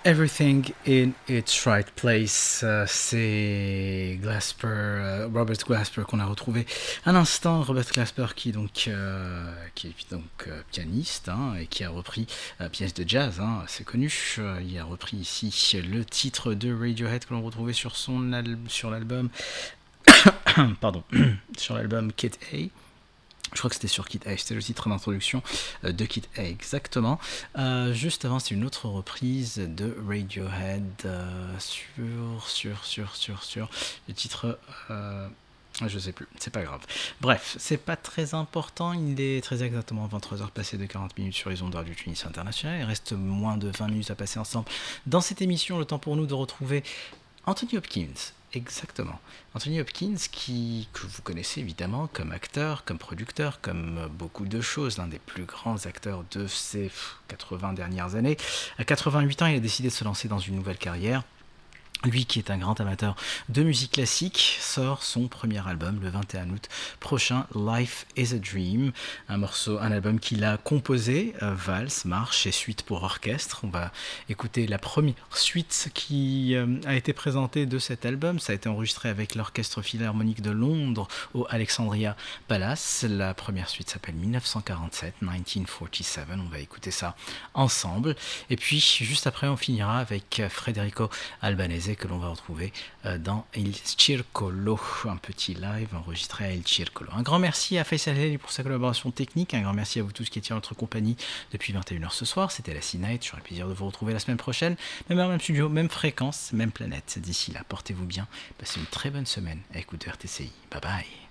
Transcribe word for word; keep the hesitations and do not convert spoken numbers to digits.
Everything in its right place, euh, c'est Glasper, euh, Robert Glasper qu'on a retrouvé un instant. Robert Glasper qui donc euh, qui est donc euh, pianiste hein, et qui a repris euh, pièce de jazz, hein, c'est connu. Euh, il a repris ici le titre de Radiohead que l'on retrouvait sur son al- sur l'album, pardon, sur l'album Kid A. Je crois que c'était sur Kid A, c'était le titre d'introduction de Kid A, exactement. Euh, juste avant, c'est une autre reprise de Radiohead euh, sur, sur, sur, sur, sur le titre. Euh, je sais plus, c'est pas grave. Bref, c'est pas très important. Il est très exactement vingt-trois heures passées de quarante minutes sur les ondes de Radio Tunis International. Il reste moins de vingt minutes à passer ensemble dans cette émission. Le temps pour nous de retrouver Anthony Hopkins. Exactement. Anthony Hopkins, qui, que vous connaissez évidemment comme acteur, comme producteur, comme beaucoup de choses, l'un des plus grands acteurs de ces quatre-vingts dernières années. À quatre-vingt-huit ans, il a décidé de se lancer dans une nouvelle carrière. Lui qui est un grand amateur de musique classique sort son premier album le vingt et un août prochain, Life is a Dream, un morceau, un album qu'il a composé, euh, valse, marche et suite pour orchestre. On va écouter la première suite qui euh, a été présentée de cet album. Ça a été enregistré avec l'Orchestre Philharmonique de Londres au Alexandria Palace. La première suite s'appelle dix-neuf cent quarante-sept, dix-neuf quarante-sept. On va écouter ça ensemble. Et puis juste après, on finira avec Federico Albanese que l'on va retrouver dans Il Circolo, un petit live enregistré à Il Circolo. Un grand merci à Faisal Helali pour sa collaboration technique, un grand merci à vous tous qui étiez en notre compagnie depuis vingt et une heures ce soir. C'était la C-Night, j'aurai le plaisir de vous retrouver la semaine prochaine, même heure, même studio, même fréquence, même planète. D'ici là, portez-vous bien, passez une très bonne semaine à écouter R T C I. Bye bye.